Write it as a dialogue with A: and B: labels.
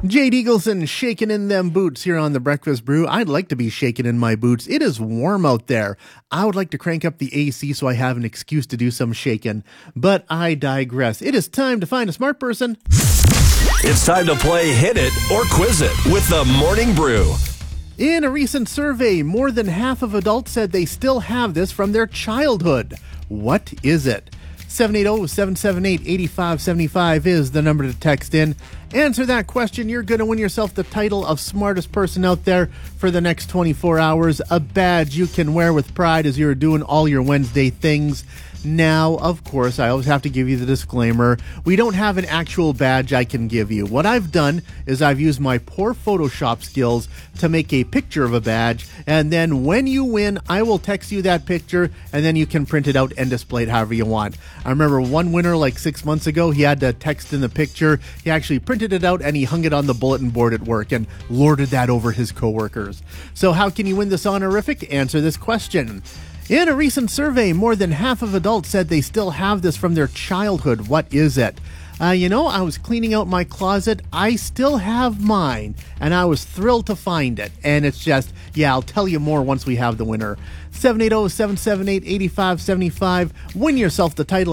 A: Jade Eagleson shaking in them boots here on the Breakfast Brew. I'd like to be shaking in my boots. It is warm out there. I would like to crank up the AC so I have an excuse to do some shaking. But I digress. It is time to find a smart person.
B: It's time to play Hit It or Quiz It with the Morning Brew.
A: In a recent survey, more than half of adults said they still have this from their childhood. What is it? 780-778-8575 is the number to text in. Answer that question. You're going to win yourself the title of smartest person out there for the next 24 hours. A badge you can wear with pride as you're doing all your Wednesday things. Now, of course, I always have to give you the disclaimer. We don't have an actual badge I can give you. What I've done is I've used my poor Photoshop skills to make a picture of a badge, and then when you win, I will text you that picture, and then you can print it out and display it however you want. I remember one winner like 6 months ago, he had to text in the picture. He actually printed it out, and he hung it on the bulletin board at work and lorded that over his coworkers. So how can you win this honorific? Answer this question. In a recent survey, more than half of adults said they still have this from their childhood. What is it? I was cleaning out my closet. I still have mine, and I was thrilled to find it. And it's just, I'll tell you more once we have the winner. 780-778-8575. Win yourself the title